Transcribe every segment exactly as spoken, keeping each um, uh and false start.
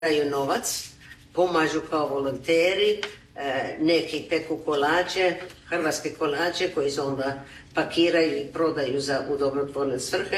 daju novac, pomažu kao volonteri, neki peku kolače, hrvatske kolače koji se onda pakiraju i prodaju za u dobrotvorne svrhe.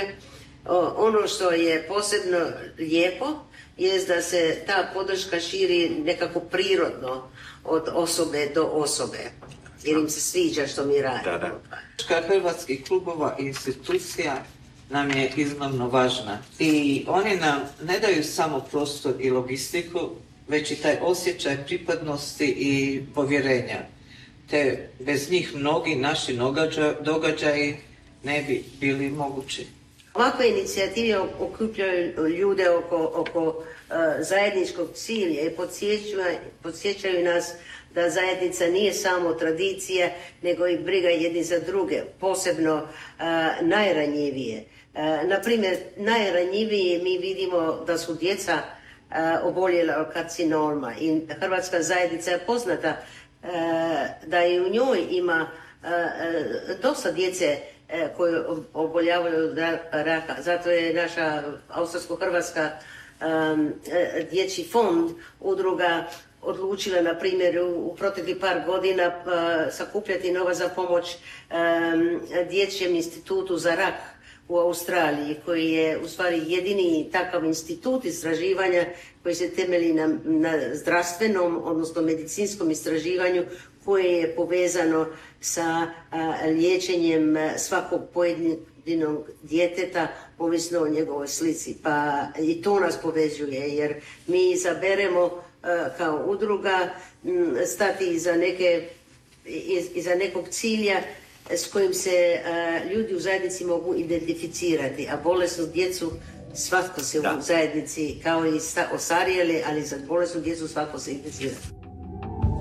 Ono što je posebno lijepo je da se ta podrška širi nekako prirodno od osobe do osobe, jer im se sviđa što mi radimo. Da, da. Hrvatskih klubova i institucija nam je iznimno važna i oni nam ne daju samo prostor i logistiku, već i taj osjećaj pripadnosti i povjerenja, te bez njih mnogi naši događaji ne bi bili mogući. Ovakve inicijative okupljaju ljude oko, oko uh, zajedničkog cilja i podsjećaju, podsjećaju nas da zajednica nije samo tradicija, nego i briga jedni za druge, posebno uh, najranjivije. Uh, naprimjer, najranjivije mi vidimo da su djeca uh, oboljela od karcinoma i hrvatska zajednica je poznata uh, da i u njoj ima uh, uh, dosta djece koji oboljavaju od raka. Zato je naša Austrijsko-Hrvatska um, dječji fond, udruga, odlučila, na primjer, u, u proteklih par godina uh, sakupljati novac za pomoć um, Dječjem institutu za rak u Australiji, koji je u stvari jedini takav institut istraživanja koji se temelji na, na zdravstvenom, odnosno medicinskom istraživanju koje je povezano sa a, liječenjem svakog pojedinog djeteta ovisno o njegovoj slici. Pa i to nas povezuje, jer mi izaberemo a, kao udruga m, stati iza, neke, iz, iza nekog cilja s kojim se a, ljudi u zajednici mogu identificirati, a bolesnu djecu svatko se da. u zajednici, kao i osarijeli, ali za bolesnu djecu svatko se identificira.